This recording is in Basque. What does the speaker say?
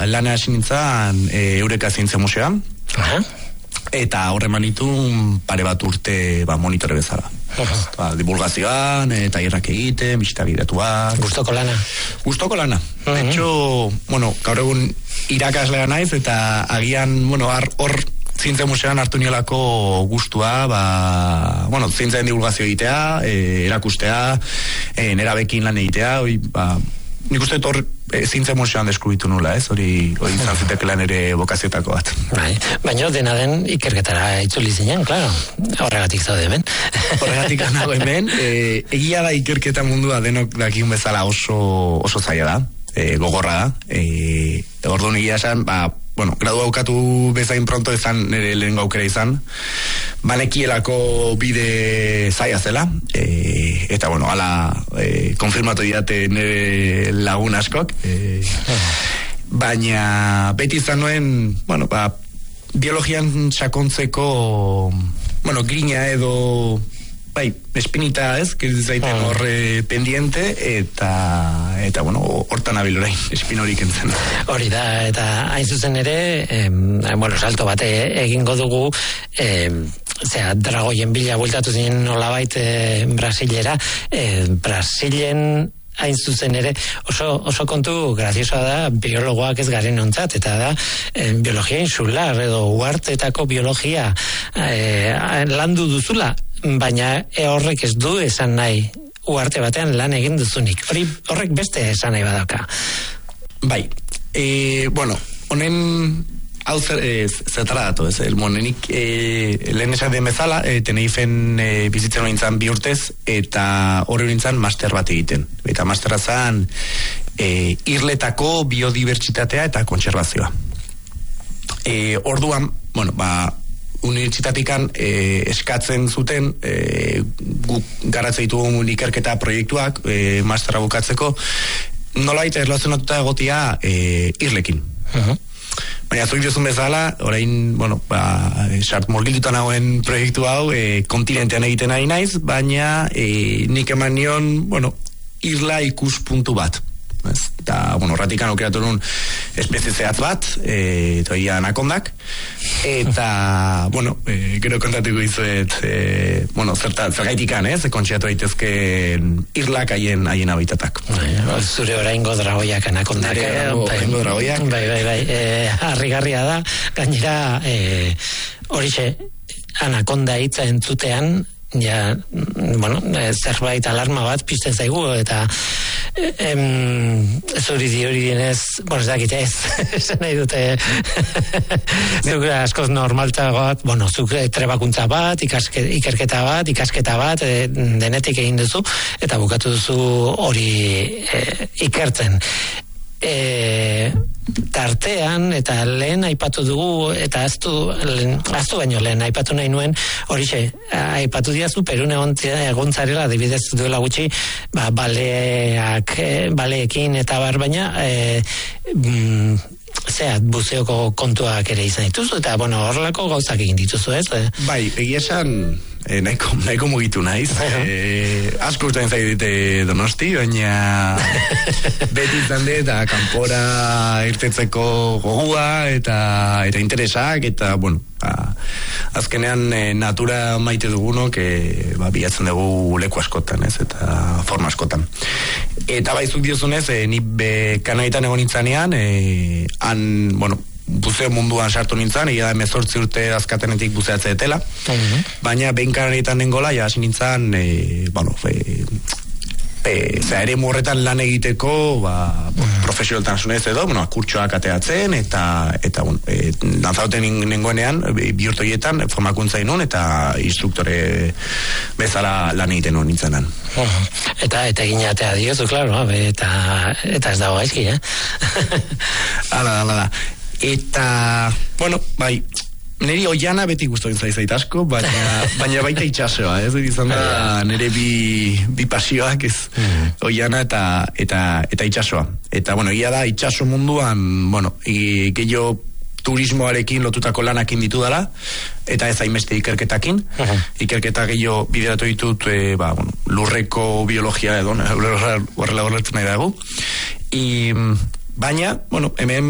lana hasi nintzen Eureka Zientzia Museoan. Eta horre manitu pare bat urte monitore bezala. Divulgazioan, tailerrak egiten, bisita gidatuak. Gustoko lana. De hecho, gaur egun irakaslea naiz, eta agian, hor Zientzia Museoan hartu niolako gustua, zientziaren divulgazio egitea, erakustea, nerabekin lan egitea, nik uste hor Zientzia Museoan deskubritu nula, hori izan ziteke lan ere bokazioetako bat. Baina dena den ikerketara itzuli zinen, klaro, horregatik zaude hemen. Horregatik nago hemen, egia da ikerketa mundua denok dakigun bezala oso zaila da, gogorra da, orduan egia esan, gradua aukatu bezain pronto ezan nire lehen gaukera izan, banekielako bide zaila zela, eta ala konfirmatu diate nire lagun askok, baina beti izan nuen, biologian sakontzeko, grina edo, espinita zaiten horre pendiente, eta hortan abil orain, espin horik entzen. Hori da, eta hain zuzen ere, salto bate egingo dugu, dragoien bila bueltatu zinen nolabait Brasilera, Brasilen hain zuzen ere, oso kontu graziosoa da, biologoak ez garen ontzat, eta da, biologia insular, edo uhartetako biologia landu duzula, baina horrek ez du esan nahi uharte batean lan egin duzunik. Horrek beste esan nahi badauka. Bai, honen hau zertara datu, monenik lehen esan den bezala, Tenerifen bizitzen nintzen 2 urtez, eta hori nintzen master bat egiten. Eta masterra zan irletako biodibertsitatea eta kontserbazioa. Orduan, unibertsitatikan eskatzen zuten guk garatzen ditugun ikerketa proiektuak masterra bukatzeko nolabait erlazionatuta egotia irlekin. Baina zuik diozun bezala, orain, sart murgilduta nagoen proiektu hau kontinentean egiten ari naiz, baina nik eman nion, irla ikuspuntu bat. Eta, horratikan aukeratu nun espezie zehatz bat, toia anakondak, eta, gero kontatuko izuet, zergaitikan, kontxeatu daitezke irlak haien habitatak. Zure oraingo dragoiak anakondak. Oraingo dragoiak. Bai, harrigarria da, gainera, horixe, anakonda hitza entzutean, zerbait alarma bat pizten zaigu, eta zuri dienez, ez dakite ez, esan nahi dute zuk askoz normaltago bat, zuk trebakuntza bat, ikerketa bat, denetik egin duzu, eta bukatu duzu hori ikertzen. Tartean, eta lehen aipatu dugu, eta aztu baino lehen aipatu nahi nuen, horixe, aipatu diazu, Perun egontzarela, adibidez duela gutxi, baleekin eta baina, buzeoko kontuak ere izan dituzu, eta horrelako gauzak egin dituzu, ez? Bai, egia esan, nahiko mugitu naiz. Asko ustean zaidite Donosti, baina beti izan dut, eta kanpora irtetzeko gogua, eta interesak, eta, azkenean natura maite dugunok, bilatzen dugu leku askotan, ez, eta forma askotan. Eta baizuk diozunez, ni Kanadietan egon nintzanean, buzeo munduan sartu nintzen, egia da 18 urte azkatenetik buzeatze etela, baina behin Kanadietan nengola, hasi nintzen, eremu horretan lan egiteko, profesionaltasunez edo, kurtsoak ateatzen, eta lanzauten nengoenean, bihurtoietan, formakuntza inun, eta instruktore bezala lan egiten nuen nintzenan. Eta egin atea diozu, klaro, eta ez dago gaizki, Hala. Eta, niri oiana beti guztoin zaizait asko, baina baita itxasoa, ez? Izan da nire bi pasioak, ez? Oiana eta itxasoa. Eta, egia da, itxaso munduan, gehiago turismoarekin lotutako lanakin ditu dela, eta ez hainbeste ikerketakin. Ikerketa gehiago bideratu ditut, lurreko biologia edo, horrela horretzen nahi dago. Baina, hemen